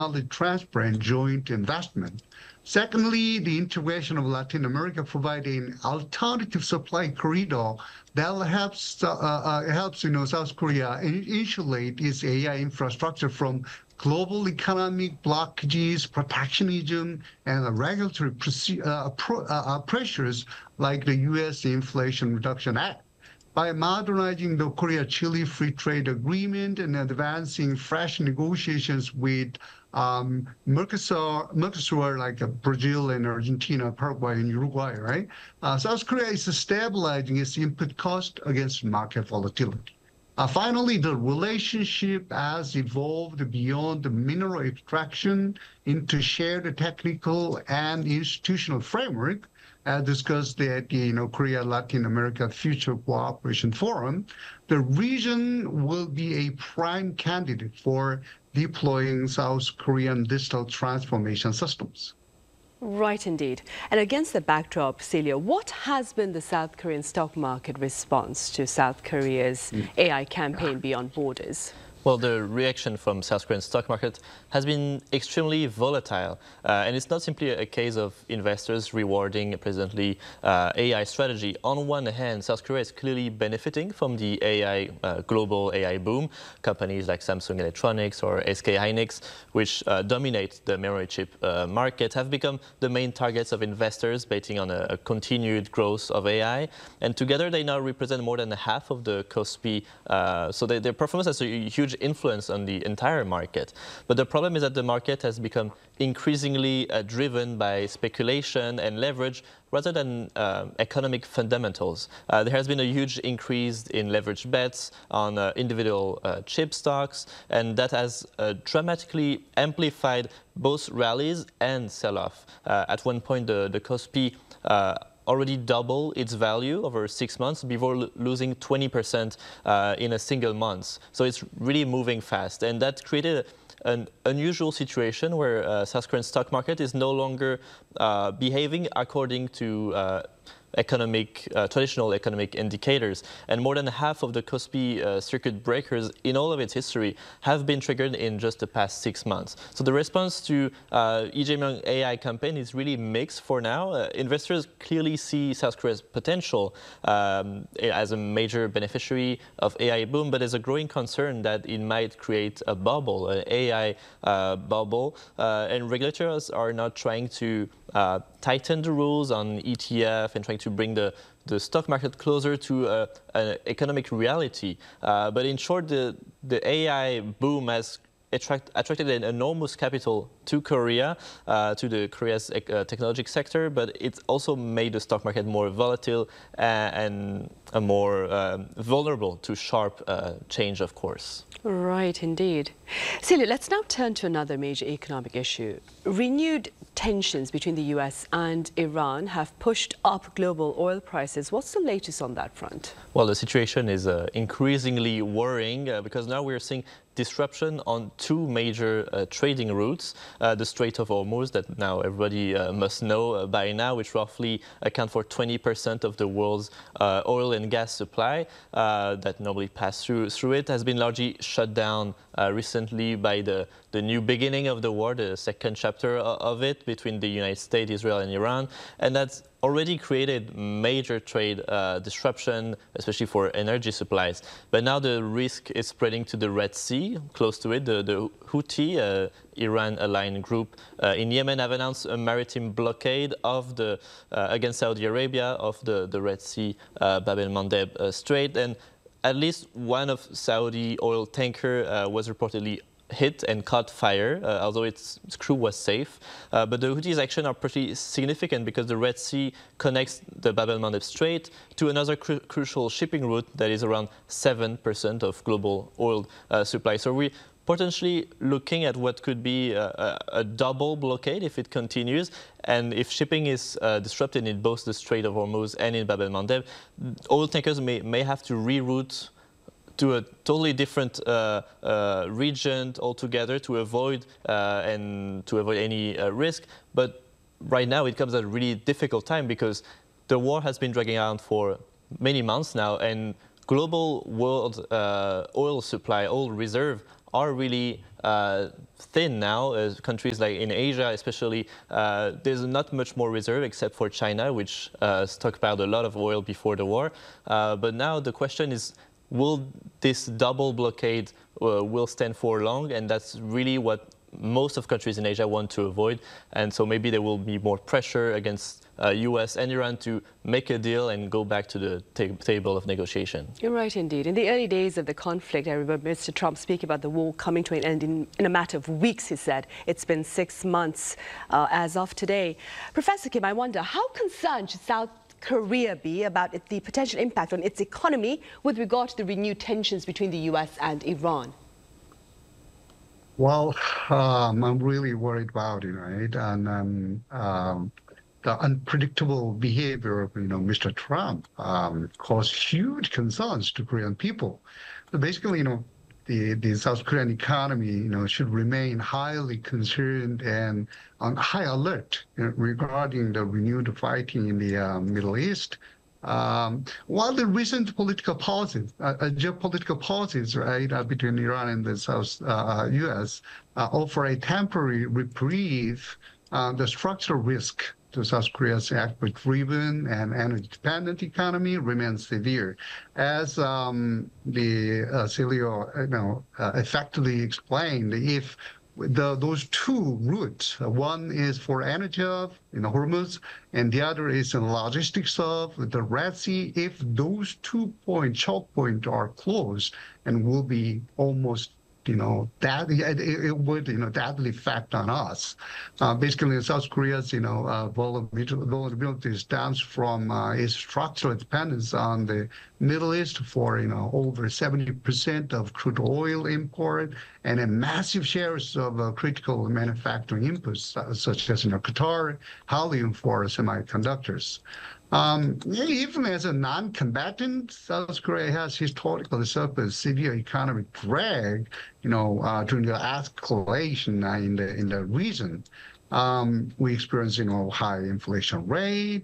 transparent joint investment. Secondly, the integration of Latin America providing an alternative supply corridor that helps South Korea insulate its AI infrastructure from global economic blockages, protectionism, and regulatory pressures like the U.S. Inflation Reduction Act. By modernizing the Korea-Chile Free Trade Agreement and advancing fresh negotiations with Mercosur like Brazil and Argentina, Paraguay and Uruguay, right? South Korea is stabilizing its input cost against market volatility. Finally, the relationship has evolved beyond the mineral extraction into shared technical and institutional framework, as discussed at the Korea Latin America Future Cooperation Forum. The region will be a prime candidate for deploying South Korean digital transformation systems. Right, indeed. And against the backdrop, Celia, what has been the South Korean stock market response to South Korea's AI campaign beyond borders? Well, the reaction from South Korean stock market has been extremely volatile. And it's not simply a case of investors rewarding President Lee's AI strategy. On one hand, South Korea is clearly benefiting from the global AI boom. Companies like Samsung Electronics or SK Hynix, which dominate the memory chip market, have become the main targets of investors betting on a continued growth of AI. And together, they now represent more than half of the KOSPI. So their performance has a huge influence on the entire market. But the problem is that the market has become increasingly driven by speculation and leverage rather than economic fundamentals. There has been a huge increase in leverage bets on individual chip stocks, and that has dramatically amplified both rallies and sell-off. At one point, the KOSPI already double its value over 6 months before losing 20% in a single month. So it's really moving fast. And that created an unusual situation where South Korean stock market is no longer behaving according to traditional economic indicators. And more than half of the KOSPI circuit breakers in all of its history have been triggered in just the past 6 months. So the response to Lee Jae-myung AI campaign is really mixed for now. Investors clearly see South Korea's potential as a major beneficiary of AI boom, but there's a growing concern that it might create a bubble, an AI bubble. And regulators are now trying to tighten the rules on ETF and trying to bring the stock market closer to an economic reality. But in short, the AI boom has attracted an enormous capital to Korea, to the Korea's technology sector, but it's also made the stock market more volatile and more vulnerable to sharp change, of course. Right, indeed. Celia, let's now turn to another major economic issue. Renewed tensions between the US and Iran have pushed up global oil prices. What's the latest on that front? Well, the situation is increasingly worrying because now we're seeing disruption on two major trading routes. The Strait of Hormuz, that now everybody must know by now, which roughly account for 20% of the world's oil and gas supply that normally pass through it, has been largely shut down recently by the new beginning of the war, the second chapter of it between the United States, Israel and Iran. And that's already created major trade disruption, especially for energy supplies. But now the risk is spreading to the Red Sea, close to it. The Houthi, Iran-aligned group in Yemen, have announced a maritime blockade of against Saudi Arabia of the Red Sea, Bab el-Mandeb Strait. And at least one of Saudi oil tanker was reportedly hit and caught fire, although its crew was safe. But the Houthis' actions are pretty significant because the Red Sea connects the Bab el-Mandeb Strait to another crucial shipping route that is around 7% of global oil supply. So we're potentially looking at what could be a double blockade if it continues. And if shipping is disrupted in both the Strait of Hormuz and in Bab el-Mandeb, oil tankers may have to reroute to a totally different region altogether to avoid any risk. But right now it comes at a really difficult time because the war has been dragging on for many months now, and global world oil supply, oil reserve are really thin now. Countries like in Asia, especially, there's not much more reserve except for China, which stockpiled a lot of oil before the war. But now the question is, will this double blockade will stand for long? And that's really what most of countries in Asia want to avoid. And so maybe there will be more pressure against US and Iran to make a deal and go back to the table of negotiation. You're right, indeed. In the early days of the conflict, I remember Mr. Trump speaking about the war coming to an end in a matter of weeks, he said. It's been 6 months as of today. Professor Kim, I wonder, how concerned should South Korea be about the potential impact on its economy with regard to the renewed tensions between the US and Iran? Well, I'm really worried about it, right? And the unpredictable behavior of, Mr. Trump caused huge concerns to Korean people. So basically, the South Korean economy, should remain highly concerned and on high alert regarding the renewed fighting in the Middle East. While the recent political pauses, geopolitical pauses, right, between Iran and the South U.S. Offer a temporary reprieve, the structural risk to South Korea's export-driven and energy-dependent economy remains severe. As Celio, effectively explained, if those two routes, one is for energy hub in Hormuz, and the other is in logistics hub, the Red Sea. If those 2 choke points are closed, and will be almost, that it would, deadly effect on us. Basically, South Korea's, vulnerability stems from its structural dependence on the Middle East for, over 70% of crude oil import and a massive shares of critical manufacturing inputs, such as, Qatar, helium for semiconductors. Even as a non-combatant, South Korea has historically suffered severe economic drag, during the escalation in the region. We experience, high inflation rate,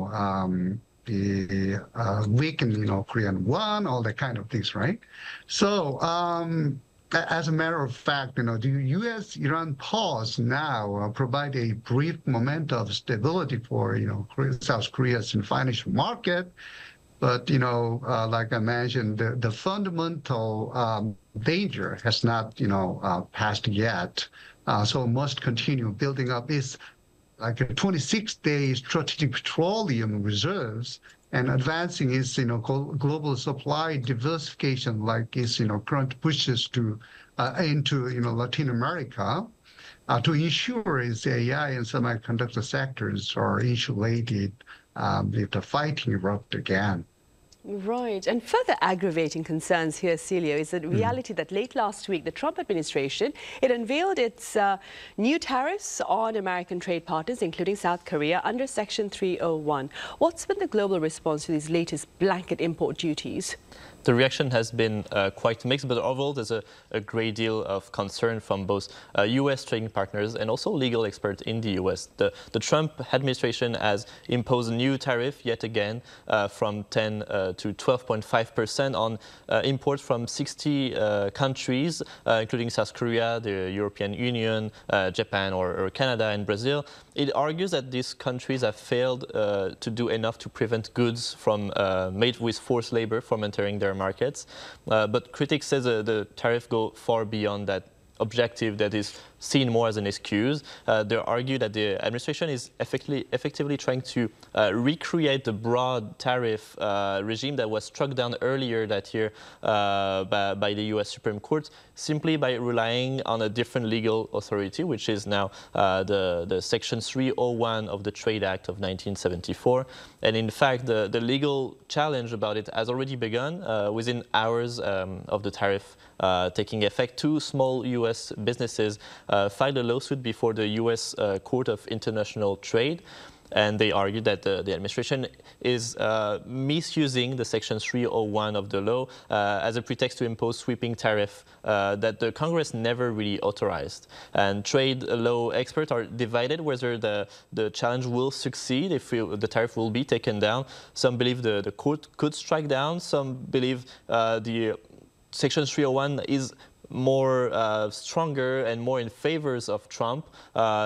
the weakened, Korean won, all that kind of things, right? So, as a matter of fact, the U.S.-Iran pause now provide a brief moment of stability for, South Korea's financial market. But, like I mentioned, the fundamental danger has not, passed yet. So must continue building up its like a 26-day strategic petroleum reserves and advancing its, global supply diversification, like its, current pushes to into, Latin America, to ensure its AI and semiconductor sectors are insulated if the fighting erupt again. Right. And further aggravating concerns here, Celio, is the reality that late last week, the Trump administration, it unveiled its new tariffs on American trade partners, including South Korea, under Section 301. What's been the global response to these latest blanket import duties? The reaction has been quite mixed, but overall there's a great deal of concern from both U.S. trading partners and also legal experts in the U.S. The Trump administration has imposed a new tariff yet again from 10 to 12.5% on imports from 60 countries, including South Korea, the European Union, Japan, or Canada and Brazil. It argues that these countries have failed to do enough to prevent goods from made with forced labor from entering their markets. But critics say the tariff go far beyond that objective that is seen more as an excuse. They argue that the administration is effectively trying to recreate the broad tariff regime that was struck down earlier that year by the U.S. Supreme Court, simply by relying on a different legal authority, which is now the Section 301 of the Trade Act of 1974. And in fact, the legal challenge about it has already begun within hours of the tariff taking effect. Two small U.S. businesses filed a lawsuit before the U.S. Court of International Trade, and they argued that the administration is misusing the Section 301 of the law as a pretext to impose sweeping tariff that the Congress never really authorized. And trade law experts are divided whether the challenge will succeed if the tariff will be taken down. Some believe the court could strike down. Some believe the Section 301 is more stronger and more in favors of Trump.